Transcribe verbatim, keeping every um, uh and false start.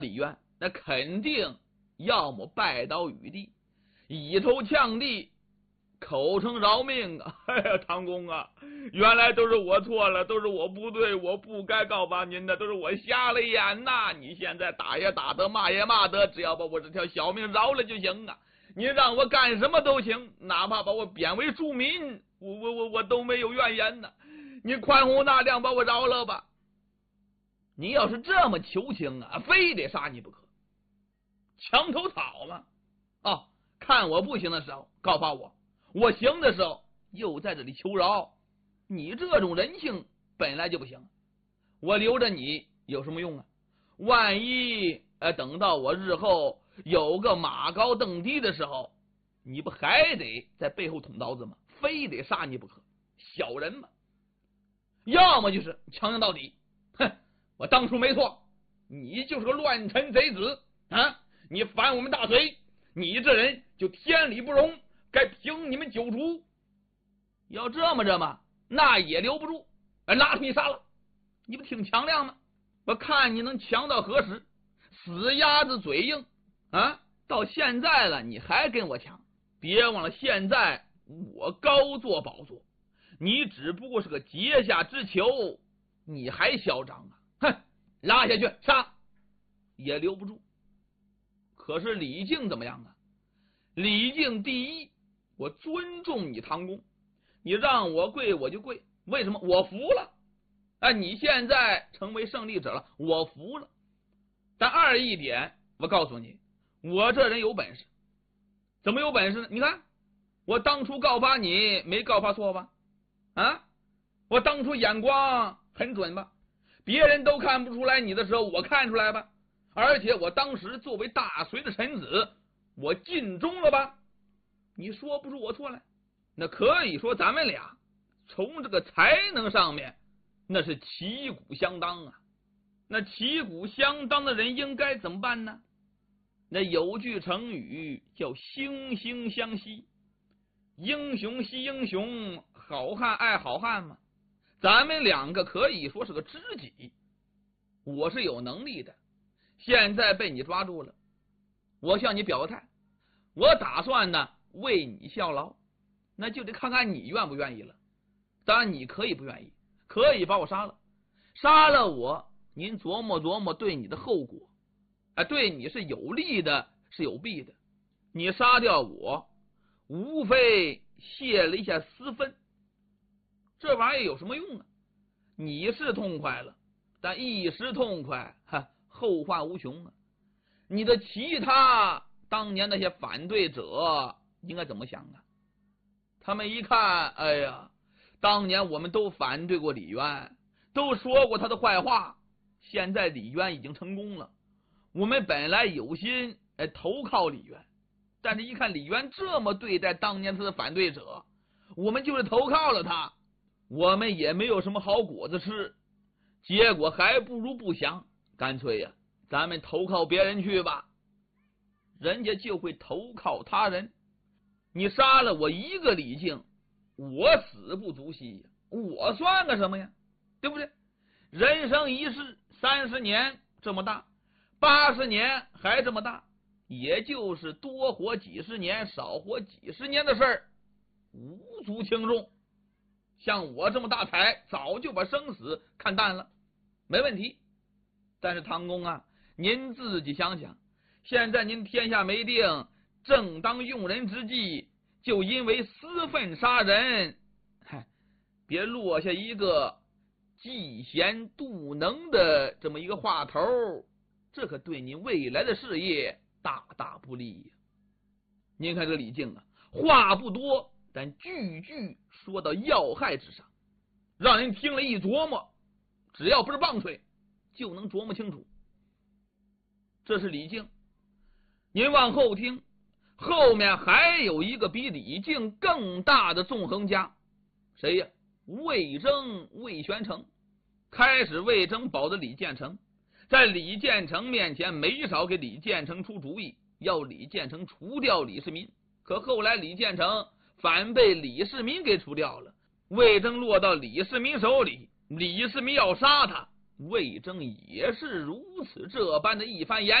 李渊那肯定要么拜倒于地，以头呛地，口称饶命啊！哎呀，唐公啊，原来都是我错了，都是我不对，我不该告发您的，都是我瞎了眼呐！你现在打也打得，骂也骂得，只要把我这条小命饶了就行啊！你让我干什么都行，哪怕把我贬为庶民，我我我我都没有怨言呢。你宽宏大量，把我饶了吧！你要是这么求情啊，非得杀你不可。墙头草嘛，哦，看我不行的时候告发我，我行的时候又在这里求饶，你这种人性本来就不行，我留着你有什么用啊？万一呃等到我日后有个马高凳低的时候，你不还得在背后捅刀子吗？非得杀你不可，小人嘛！要么就是强硬到底，哼，我当初没错，你就是个乱臣贼子啊！你反我们大隋，你这人就天理不容，该凭你们九族。要这么着嘛，那也留不住，拉出你杀了，你不挺强亮吗？我看你能强到何时？死鸭子嘴硬啊！到现在了，你还跟我抢？别忘了，现在我高坐宝座，你只不过是个阶下之囚，你还嚣张啊？哼，拉下去杀，也留不住。可是李靖怎么样啊？李靖第一，我尊重你唐公，你让我跪我就跪，为什么？我服了。啊，你现在成为胜利者了，我服了。但二一点，我告诉你，我这人有本事。怎么有本事呢？你看，我当初告发你没告发错吧？啊，我当初眼光很准吧？别人都看不出来你的时候，我看出来吧？而且我当时作为大隋的臣子，我尽忠了吧？你说不出我错来？那可以说咱们俩从这个才能上面那是旗鼓相当啊。那旗鼓相当的人应该怎么办呢？那有句成语叫惺惺相惜，英雄惜英雄，好汉爱好汉嘛。咱们两个可以说是个知己，我是有能力的，现在被你抓住了，我向你表态，我打算呢为你效劳，那就得看看你愿不愿意了。当然你可以不愿意，可以把我杀了，杀了我，您琢磨琢磨对你的后果，啊，对你是有利的，是有弊的。你杀掉我，无非泄了一下私愤，这玩意儿有什么用啊？你是痛快了，但一时痛快，哈，后患无穷啊！你的其他当年那些反对者应该怎么想啊？他们一看，哎呀，当年我们都反对过李渊，都说过他的坏话，现在李渊已经成功了，我们本来有心哎投靠李渊，但是一看李渊这么对待当年他的反对者，我们就是投靠了他，我们也没有什么好果子吃，结果还不如不想，干脆呀，咱们投靠别人去吧，人家就会投靠他人。你杀了我一个李靖，我死不足惜呀，我算个什么呀？对不对？人生一世三十年这么大，八十年还这么大，也就是多活几十年少活几十年的事儿，无足轻重。像我这么大才，早就把生死看淡了，没问题。但是唐公啊，您自己想想，现在您天下没定，正当用人之际，就因为私愤杀人，嗨，别落下一个嫉贤妒能的这么一个话头，这可对您未来的事业大大不利呀。您看这李靖啊，话不多，但句句说到要害之上，让人听了一琢磨，只要不是棒槌，就能琢磨清楚。这是李靖，您往后听，后面还有一个比李靖更大的纵横家，谁呀？魏征、魏玄成。开始魏征保着李建成，在李建成面前没少给李建成出主意，要李建成除掉李世民。可后来李建成反被李世民给除掉了，魏征落到李世民手里，李世民要杀他， 魏征也是如此这般的一番言